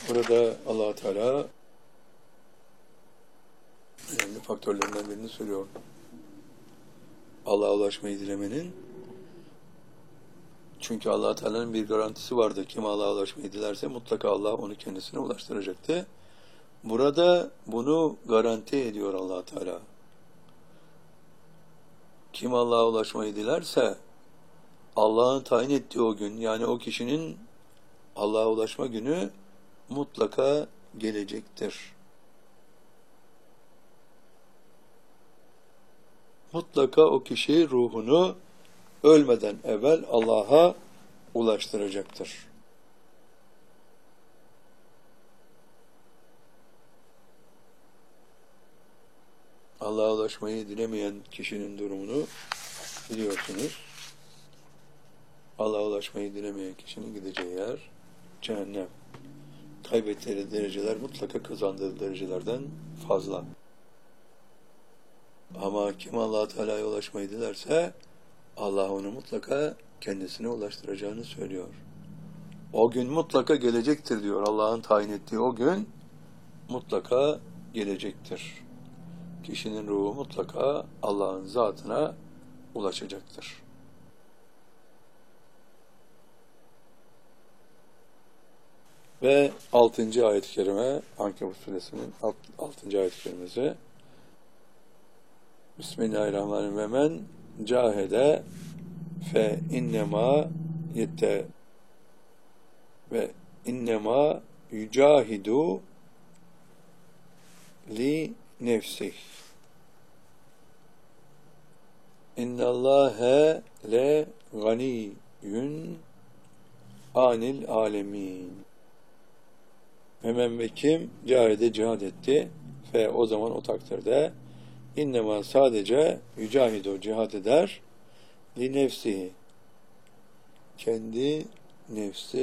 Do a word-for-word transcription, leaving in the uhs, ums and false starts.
Burada Allah Teala önemli faktörlerinden birini söylüyor. Allah'a ulaşmayı dilemenin. Çünkü Allah Teala'nın bir garantisi vardı. Kim Allah'a ulaşmayı dilerse mutlaka Allah onu kendisine ulaştıracaktı. Burada bunu garanti ediyor Allah Teala. Kim Allah'a ulaşmayı dilerse Allah'ın tayin ettiği o gün, yani o kişinin Allah'a ulaşma günü mutlaka gelecektir. Mutlaka o kişi ruhunu ölmeden evvel Allah'a ulaştıracaktır. Allah'a ulaşmayı dilemeyen kişinin durumunu biliyorsunuz. Allah'a ulaşmayı dilemeyen kişinin gideceği yer cehennem. Kaybettiği dereceler mutlaka kazandığı derecelerden fazla. Ama kim Allah Teala'ya ulaşmayı dilerse Allah onu mutlaka kendisine ulaştıracağını söylüyor. O gün mutlaka gelecektir diyor. Allah'ın tayin ettiği o gün mutlaka gelecektir. Kişinin ruhu mutlaka Allah'ın zatına ulaşacaktır. Ve altıncı ayet-i kerime, Ankebut suresinin altıncı ayet-i kerimesi. Bismillahirrahmanirrahim. Ve men cahede fe innema yette ve innema yücahidu li nefsih. İnnallâhe le ganiyyün anil alemin. Hemen ve kim cahide cihad etti ve o zaman o takdirde innema sadece yücahidu cihad eder li nefsihi kendi nefsi